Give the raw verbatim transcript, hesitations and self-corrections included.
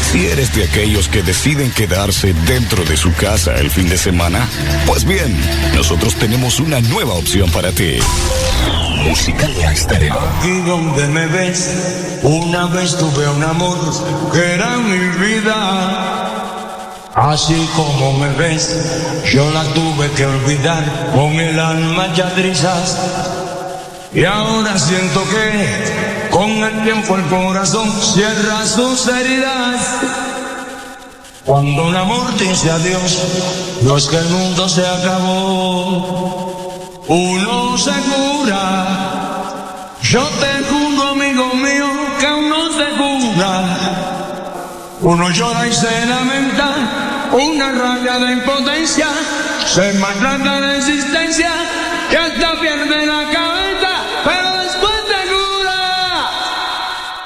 Si eres de aquellos que deciden quedarse dentro de su casa el fin de semana, pues bien, nosotros tenemos una nueva opción para ti. Musicalia Estéreo. Aquí donde me ves, una vez tuve un amor que era mi vida. Así como me ves, yo la tuve que olvidar con el alma ya trizas. Y ahora siento que con el tiempo el corazón cierra sus heridas. Cuando un amor dice adiós, no es que el mundo se acabó. Uno se cura, yo te juro, amigo mío, que uno se cura. Uno llora y se lamenta, una rabia de impotencia, se maltrata de existencia, que hasta pierde la cabeza.